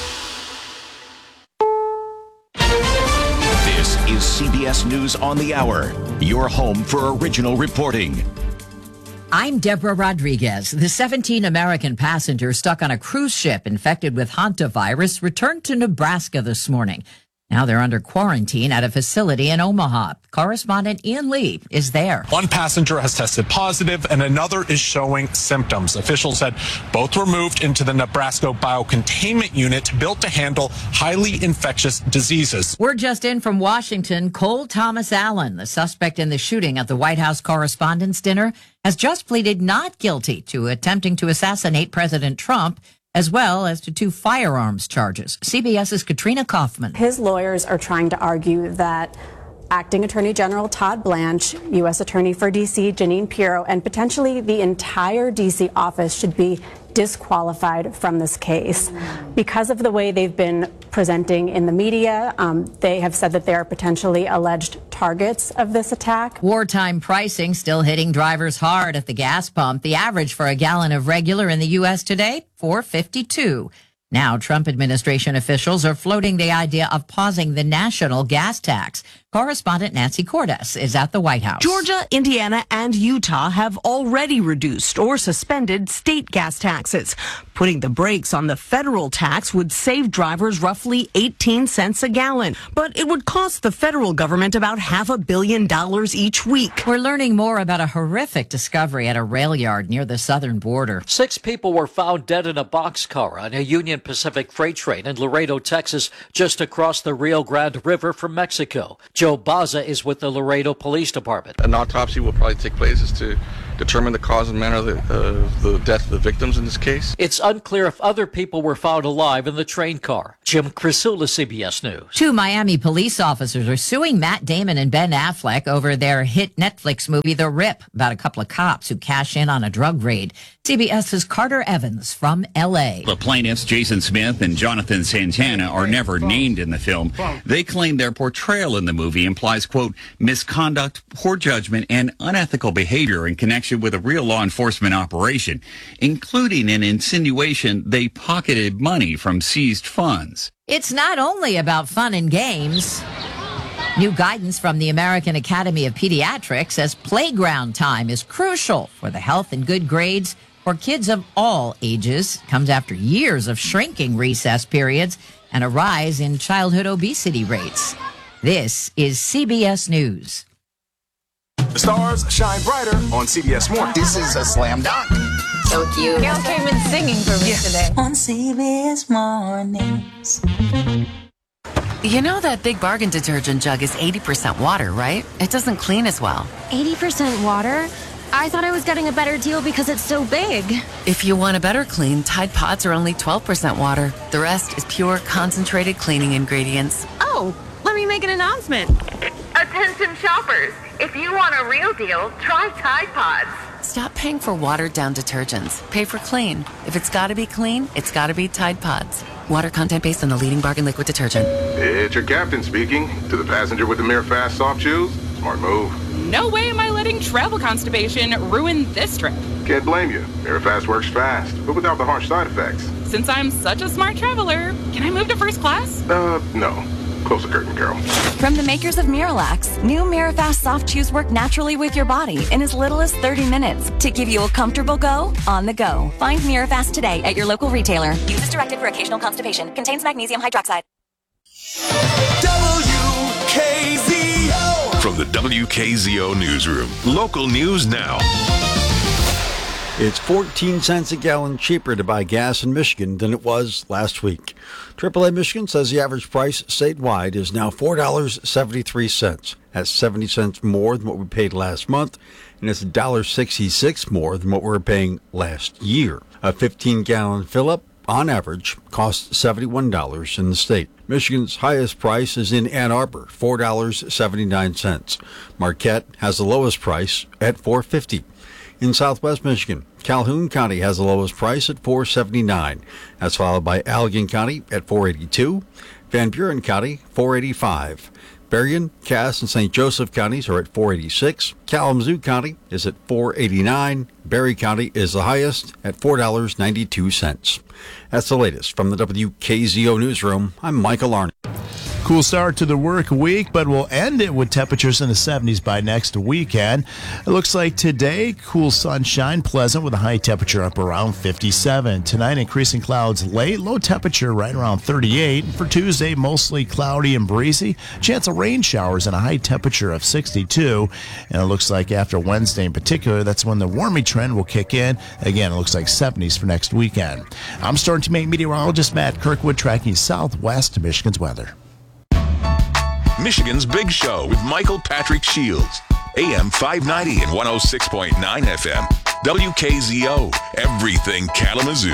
This is CBS News on the Hour, your home for original reporting. I'm Deborah Rodriguez. The 17 American passengers stuck on a cruise ship infected with hantavirus returned to Nebraska this morning. Now they're under quarantine at a facility in Omaha. Correspondent Ian Lee is there. One passenger has tested positive and another is showing symptoms. Officials said both were moved into the Nebraska Biocontainment Unit built to handle highly infectious diseases. We're just in from Washington. Cole Thomas Allen, the suspect in the shooting at the White House Correspondents' Dinner, has just pleaded not guilty to attempting to assassinate President Trump, as well as to 2 firearms charges. CBS's Katrina Kaufman. His lawyers are trying to argue that Acting Attorney General Todd Blanche, U.S. Attorney for D.C. Jeanine Pirro, and potentially the entire D.C. office should be disqualified from this case. Because of the way they've been presenting in the media, they have said that they are potentially alleged targets of this attack. Wartime pricing still hitting drivers hard at the gas pump. The average for a gallon of regular in the U.S. today, $4.52. Now, Trump administration officials are floating the idea of pausing the national gas tax. Correspondent Nancy Cordes is at the White House. Georgia, Indiana, and Utah have already reduced or suspended state gas taxes. Putting the brakes on the federal tax would save drivers roughly 18 cents a gallon, but it would cost the federal government about $500 million each week. We're learning more about a horrific discovery at a rail yard near the southern border. 6 people were found dead in a boxcar on a Union Pacific freight train in Laredo, Texas, just across the Rio Grande River from Mexico. Joe Baza is with the Laredo Police Department. An autopsy will probably take place as to determine the cause and manner of the death of the victims in this case. It's unclear if other people were found alive in the train car. Jim Crisula, CBS News. 2 Miami police officers are suing Matt Damon and Ben Affleck over their hit Netflix movie The Rip, about a couple of cops who cash in on a drug raid. CBS's Carter Evans from L.A. The plaintiffs, Jason Smith and Jonathan Santana, are never named in the film. They claim their portrayal in the movie implies, quote, misconduct, poor judgment, and unethical behavior in connection with a real law enforcement operation, including an insinuation they pocketed money from seized funds. It's not only about fun and games. New guidance from the American Academy of Pediatrics says playground time is crucial for the health and good grades for kids of all ages. Comes after years of shrinking recess periods and a rise in childhood obesity rates. This is CBS News. The stars shine brighter on CBS Mornings. This is a slam dunk. So cute. Gail came in singing for me today. On CBS Mornings. You know that Big Bargain detergent jug is 80% water, right? It doesn't clean as well. 80% water? I thought I was getting a better deal because it's so big. If you want a better clean, Tide Pods are only 12% water. The rest is pure, concentrated cleaning ingredients. Oh, let me make an announcement. Attention shoppers, if you want a real deal, try Tide Pods. Stop paying for watered-down detergents. Pay for clean. If it's got to be clean, it's got to be Tide Pods. Water content based on the leading bargain liquid detergent. It's your captain speaking. To the passenger with the Mirror Fast soft shoes, smart move. No way am I letting travel constipation ruin this trip. Can't blame you. Mirror Fast works fast, but without the harsh side effects. Since I'm such a smart traveler, can I move to first class? No. Close the curtain, Carol. From the makers of Miralax, new Mirafast soft chews work naturally with your body in as little as 30 minutes to give you a comfortable go on the go. Find Mirafast today at your local retailer. Use as directed for occasional constipation. Contains magnesium hydroxide. WKZO! From the WKZO Newsroom, local news now. It's 14 cents a gallon cheaper to buy gas in Michigan than it was last week. AAA Michigan says the average price statewide is now $4.73. That's 70 cents more than what we paid last month, and it's $1.66 more than what we were paying last year. A 15-gallon fill-up, on average, costs $71 in the state. Michigan's highest price is in Ann Arbor, $4.79. Marquette has the lowest price at $4.50. In southwest Michigan, Calhoun County has the lowest price at $4.79. That's followed by Allegan County at $4.82, Van Buren County $4.85. Berrien, Cass, and St. Joseph counties are at $4.86. Kalamazoo County is at $4.89. Berry County is the highest at $4.92. That's the latest from the WKZO Newsroom. I'm Michael Arnott. Cool start to the work week, but we'll end it with temperatures in the 70s by next weekend. It looks like today, cool sunshine, pleasant with a high temperature up around 57. Tonight, increasing clouds late, low temperature right around 38. For Tuesday, mostly cloudy and breezy. Chance of rain showers and a high temperature of 62. And it looks like after Wednesday in particular, that's when the warming trend will kick in. Again, it looks like 70s for next weekend. I'm Storm Team 8 meteorologist Matt Kirkwood tracking southwest Michigan's weather. Michigan's Big Show with Michael Patrick Shields. AM 590 and 106.9 FM. WKZO. Everything Kalamazoo.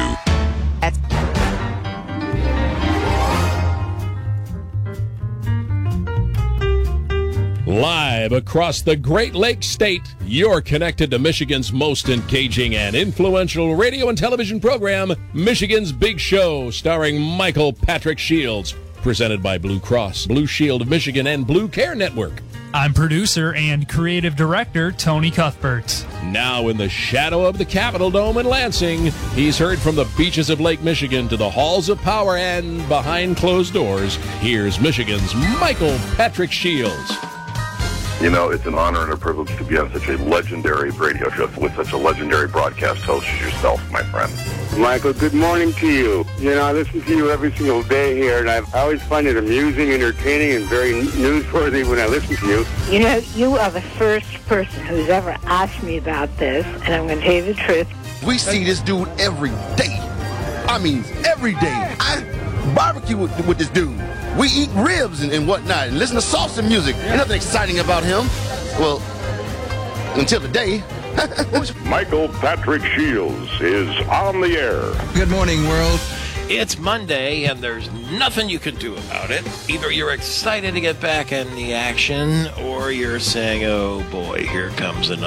Live across the Great Lakes State, you're connected to Michigan's most engaging and influential radio and television program, Michigan's Big Show, starring Michael Patrick Shields. Presented by Blue Cross, Blue Shield of Michigan, and Blue Care Network. I'm producer and creative director Tony Cuthbert. Now in the shadow of the Capitol Dome in Lansing, he's heard from the beaches of Lake Michigan to the halls of power and behind closed doors. Here's Michigan's Michael Patrick Shields. You know, it's an honor and a privilege to be on such a legendary radio show with such a legendary broadcast host as yourself, my friend. Michael, good morning to you. You know, I listen to you every single day here, and I always find it amusing, entertaining, and very newsworthy when I listen to you. You know, you are the first person who's ever asked me about this, and I'm going to tell you the truth. We see this dude every day. I mean, every day. I barbecue with this dude. We eat ribs and whatnot and listen to salsa music. Ain't nothing exciting about him. Well, until today. Michael Patrick Shields is on the air. Good morning, world. It's Monday, and there's nothing you can do about it. Either you're excited to get back in the action, or you're saying, oh boy, here comes another